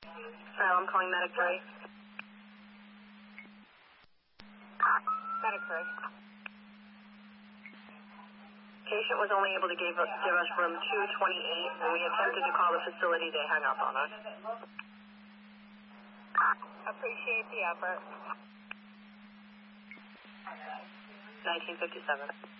I'm calling Medic 3. Medic 3. Patient was only able to give us room 228. When we attempted to call the facility, they hung up on us. Appreciate the effort. 1957.